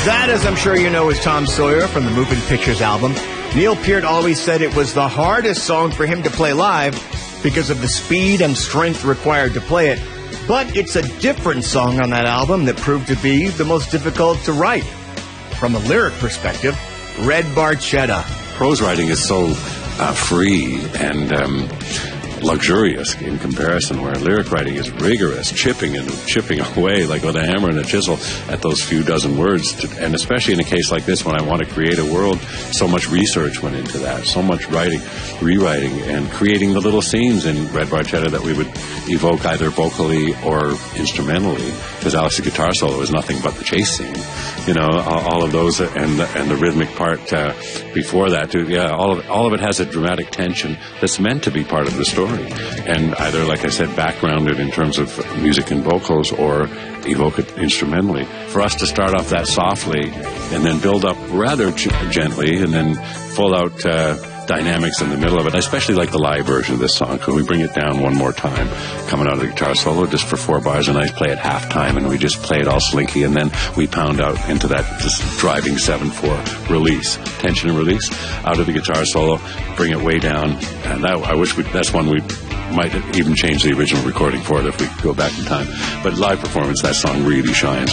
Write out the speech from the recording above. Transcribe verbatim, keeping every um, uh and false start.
That, as I'm sure you know, is Tom Sawyer from the Moving Pictures album. Neil Peart always said it was the hardest song for him to play live because of the speed and strength required to play it. But it's a different song on that album that proved to be the most difficult to write. From a lyric perspective, Red Barchetta. Prose writing is so uh, free and um, luxurious in comparison, where lyric writing is rigorous, chipping and chipping away like with a hammer and a chisel at those few dozen words. To, and especially in a case like this, when I want to create a world, so much research went into that, so much writing, rewriting, and creating the little scenes in Red Barchetta that we would evoke either vocally or instrumentally, because Alex's guitar solo is nothing but the chase scene. You know, all, all of those, and the, and the rhythmic part uh, before that, too. Yeah, all of, all of it has a dramatic tension that's meant to be part of the story. And either, like I said, backgrounded in terms of music and vocals, or evoke it instrumentally. For us to start off that softly and then build up rather g- gently and then full out uh, dynamics in the middle of it. I especially like the live version of this song, because we bring it down one more time, coming out of the guitar solo just for four bars, and I play it halftime, and we just play it all slinky, and then we pound out into that just driving seven four release, tension and release, out of the guitar solo, bring it way down, and that, I wish we, that's one we might even change the original recording for it if we go back in time. But live performance, that song really shines.